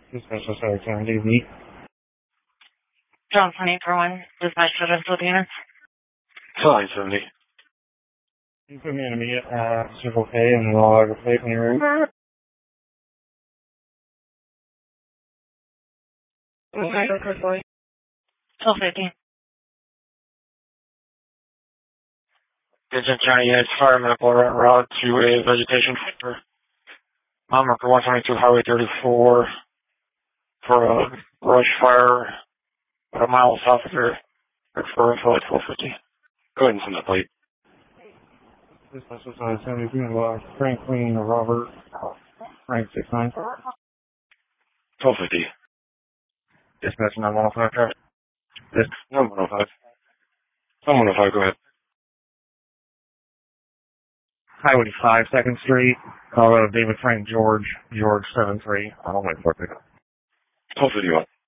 Dispatch sorry, can I do me? John 2841, dispatch to the Filipino. 970. You put me in immediate, Circle K and I'll have a plate when you're ready. Okay. 1250. Agent Johnny Yates, fire medical route to a vegetation for marker 122 Highway 34 for a brush fire about a mile south of here for flight 1250. Go ahead and send that plate. Dispatch 70, Frank Queen, Robert, Frank 69. 1250. Dispatch 9105, traffic. No, 105. 105, go ahead. Highway 5, 2nd Street, Colorado, David Frank George 73. I'll wait for it. 1251.